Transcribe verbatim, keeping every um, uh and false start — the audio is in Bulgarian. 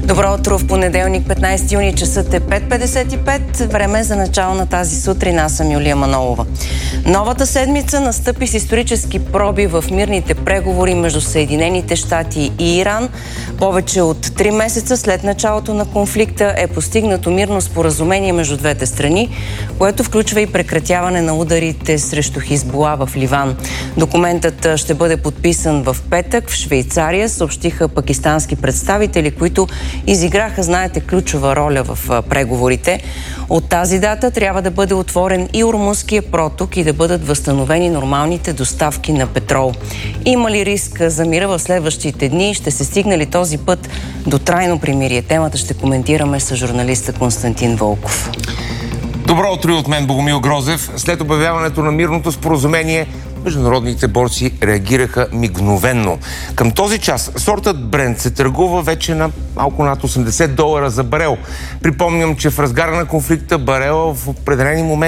Добро утро в понеделник, петнайсети юни, часът е пет петдесет и пет. Време за начало на тази сутрин. Аз съм Юлия Манолова. Новата седмица настъпи с исторически проби в мирните преговори между Съединените щати и Иран. Повече от три месеца след началото на конфликта е постигнато мирно споразумение между двете страни, което включва и прекратяване на ударите срещу Хизбула в Ливан. Документът ще бъде подписан в петък в Швейцария, съобщиха пакистански представители, които изиграха, знаете, ключова роля в преговорите. От тази дата трябва да бъде отворен и Ормузския проток и да бъдат възстановени нормалните доставки на петрол. Има ли риск за мира в следващите дни? Ще се стигне ли този път до трайно примирие? Темата ще коментираме с журналиста Константин Вълков. Добро утро и от мен, Богомил Грозев. След обявяването на мирното споразумение, международните борси реагираха мигновенно. Към този час сортът Брент се търгува вече на малко над осемдесет долара за барел. Припомням, че в разгара на конфликта барела в определени моменти